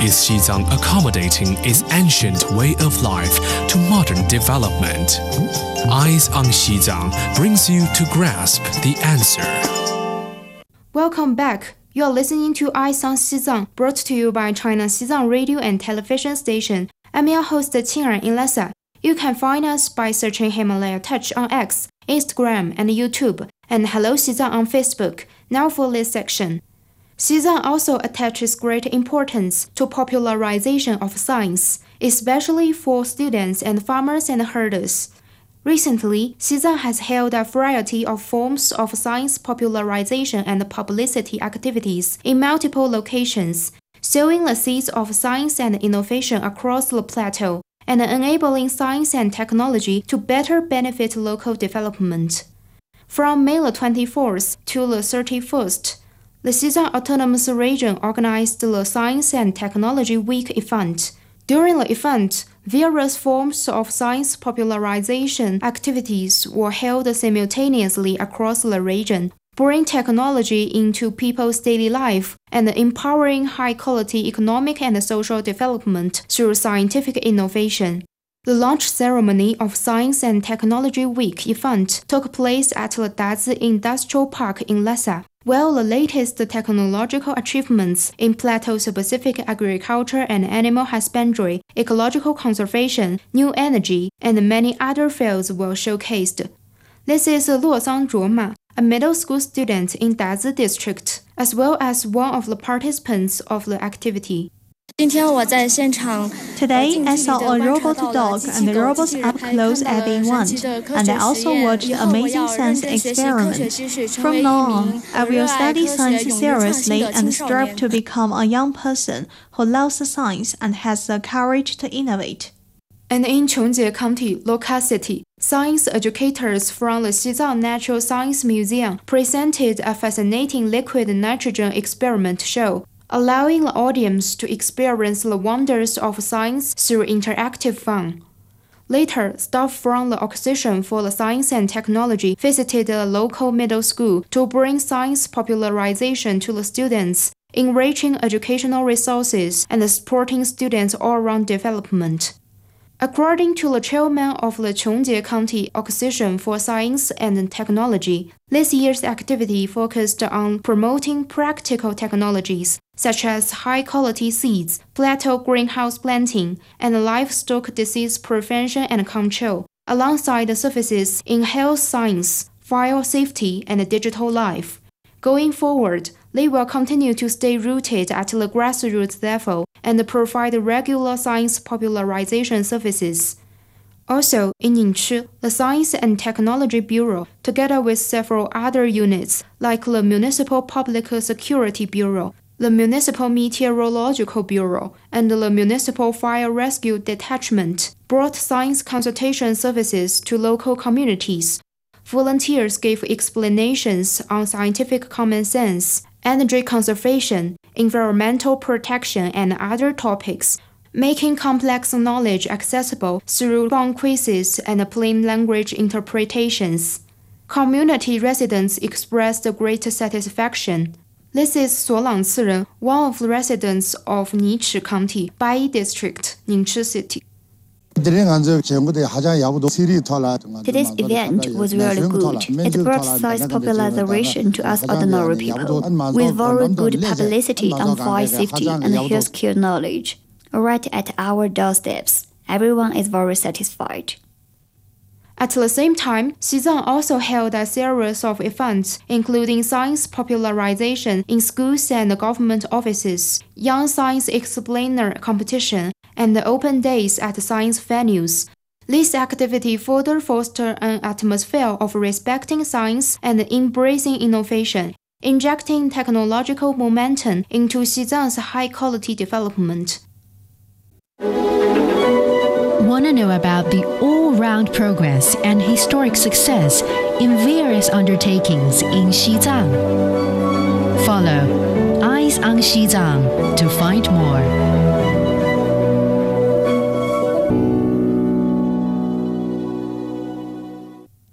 is Xizang accommodating its ancient way of life to modern development? Eyes on Xizang brings you to grasp the answer. Welcome back. You are listening to Eyes on Xizang, brought to you by China Xizang Radio and Television Station. I'm your host Qing'er in Lhasa. You can find us by searching Himalaya Touch on X, Instagram, and YouTube, and Hello Xizang on Facebook. Now for this section. Xizang also attaches great importance to popularization of science, especially for students and farmers and herders. Recently, Xizang has held a variety of forms of science popularization and publicity activities in multiple locations, sowing the seeds of science and innovation across the plateau, and enabling science and technology to better benefit local development. From May 24th to the 31st, the Xizang Autonomous Region organized the Science and Technology Week event. During the event, various forms of science popularization activities were held simultaneously across the region, bringing technology into people's daily life and empowering high-quality economic and social development through scientific innovation. The launch ceremony of Science and Technology Week event took place at the Dazi Industrial Park in Lhasa, while the latest technological achievements in plateau-specific agriculture and animal husbandry, ecological conservation, new energy, and many other fields were showcased. This is Luozang Zhuoma, a middle school student in Dazi District, as well as one of the participants of the activity. Today, I saw a robot dog and the robots up close at the event, and I also watched the amazing science experiment. From now on, I will study science seriously and strive to become a young person who loves science and has the courage to innovate. And in Chongjie County, Loka City, science educators from the Xizang Natural Science Museum presented a fascinating liquid nitrogen experiment show, allowing the audience to experience the wonders of science through interactive fun. Later, staff from the Opposition for the Science and Technology visited the local middle school to bring science popularization to the students, enriching educational resources and supporting students' all-round development. According to the chairman of the Chongjie County Opposition for Science and Technology, this year's activity focused on promoting practical technologies such as high-quality seeds, plateau greenhouse planting, and livestock disease prevention and control, alongside services in health science, fire safety, and digital life. Going forward, they will continue to stay rooted at the grassroots level and provide regular science popularization services. Also, in Ningchi, the Science and Technology Bureau, together with several other units like the Municipal Public Security Bureau, the Municipal Meteorological Bureau, and the Municipal Fire Rescue Detachment, brought science consultation services to local communities. Volunteers gave explanations on scientific common sense, energy conservation, environmental protection, and other topics, making complex knowledge accessible through fun quizzes and plain language interpretations. Community residents expressed great satisfaction. This is Suolang Ciren, one of the residents of Nichi County, Bai District, Ningchi City. Today's event was really good. It brought science popularization to us ordinary people, with very good publicity on fire safety and healthcare knowledge. Right at our doorsteps, everyone is very satisfied. At the same time, Xizang also held a series of events, including science popularization in schools and government offices, young science explainer competition, and open days at science venues. This activity further fostered an atmosphere of respecting science and embracing innovation, injecting technological momentum into Xizang's high-quality development. Want to know about the all-round progress and historic success in various undertakings in Xizang? Follow Eyes on Xizang to find more. The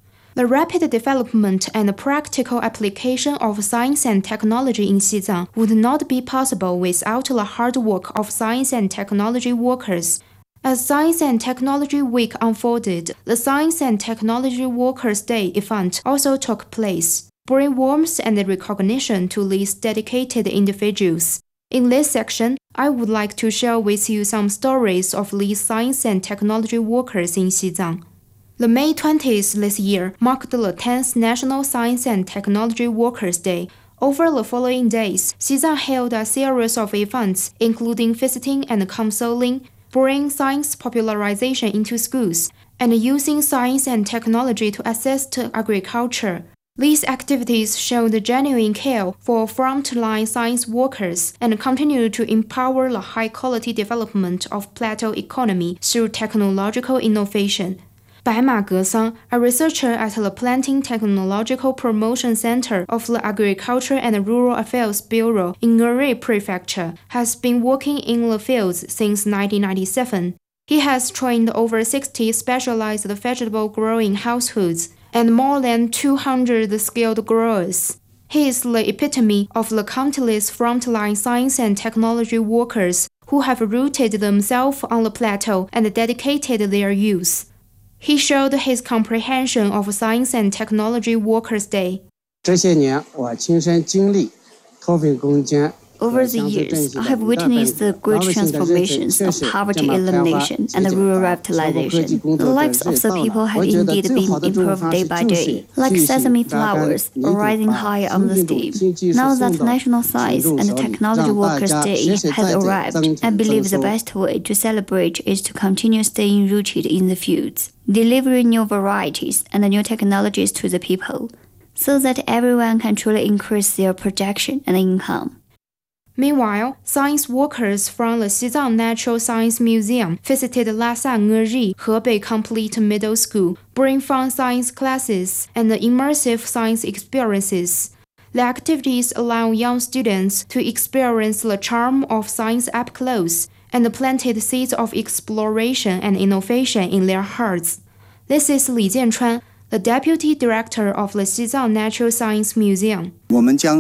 rapid development and practical application of science and technology in Xizang would not be possible without the hard work of science and technology workers. As Science and Technology Week unfolded, the Science and Technology Workers' Day event also took place, bringing warmth and recognition to these dedicated individuals. In this section, I would like to share with you some stories of these science and technology workers in Xizang. The May 20th this year marked the 10th National Science and Technology Workers' Day. Over the following days, Xizang held a series of events, including visiting and counseling, bringing science popularization into schools, and using science and technology to assist agriculture. These activities show the genuine care for frontline science workers and continue to empower the high-quality development of plateau economy through technological innovation. Bai Ma Gesang, a researcher at the Planting Technological Promotion Center of the Agriculture and Rural Affairs Bureau in Nuri Prefecture, has been working in the fields since 1997. He has trained over 60 specialized vegetable growing households and more than 200 skilled growers. He is the epitome of the countless frontline science and technology workers who have rooted themselves on the plateau and dedicated their youth. He showed his comprehension of Science and Technology Workers' Day. 这些年我亲身经历脱贫攻坚 Over the years, I have witnessed the great transformations of poverty elimination and rural revitalization. The lives of the people have indeed been improved day by day, like sesame flowers rising high on the stem. Now that National Science and Technology Workers' Day has arrived, I believe the best way to celebrate is to continue staying rooted in the fields, delivering new varieties and new technologies to the people, so that everyone can truly increase their production and income. Meanwhile, science workers from the Xizang Natural Science Museum visited Lhasa Ngeri Hebei Complete Middle School, bringing fun science classes and immersive science experiences. The activities allow young students to experience the charm of science up close and planted seeds of exploration and innovation in their hearts. This is Li Jianchuan, the Deputy Director of the Xizang Natural Science Museum. We will stay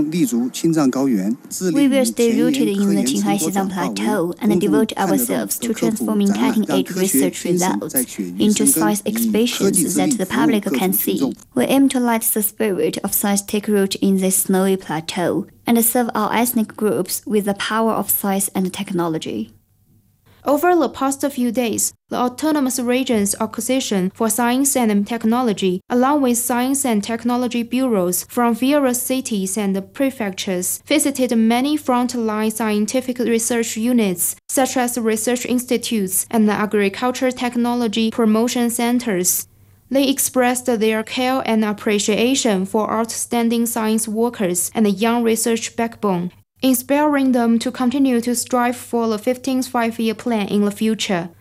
rooted in the Qinghai-Xizang Plateau and devote ourselves to transforming cutting-edge research results into science exhibitions that the public can see. We aim to let the spirit of science take root in this snowy plateau and serve our ethnic groups with the power of science and technology. Over the past few days, the Autonomous Regions Acquisition for Science and Technology, along with science and technology bureaus from various cities and prefectures, visited many frontline scientific research units, such as research institutes and agriculture technology promotion centers. They expressed their care and appreciation for outstanding science workers and the young research backbone, inspiring them to continue to strive for the 15th Five-Year Plan in the future.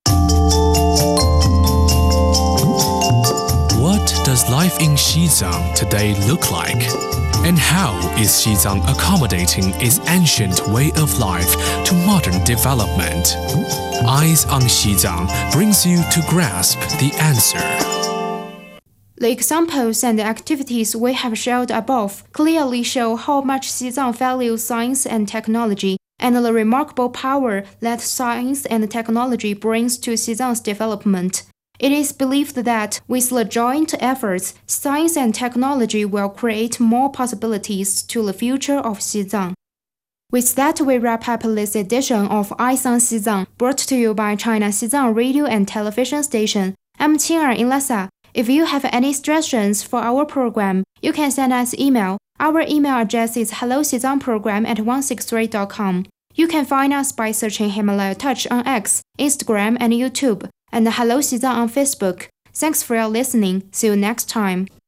What does life in Xizang today look like? And how is Xizang accommodating its ancient way of life to modern development? Eyes on Xizang brings you to grasp the answer. The examples and activities we have shared above clearly show how much Xizang values science and technology and the remarkable power that science and technology brings to Xizang's development. It is believed that with the joint efforts, science and technology will create more possibilities to the future of Xizang. With that, we wrap up this edition of Eyes on Xizang, brought to you by China Xizang Radio and Television Station. I'm Qing'er in Lhasa. If you have any suggestions for our program, you can send us email. Our email address is helloxizangprogram@163.com. You can find us by searching Himalaya Touch on X, Instagram, and YouTube, and Hello Xizang on Facebook. Thanks for your listening. See you next time.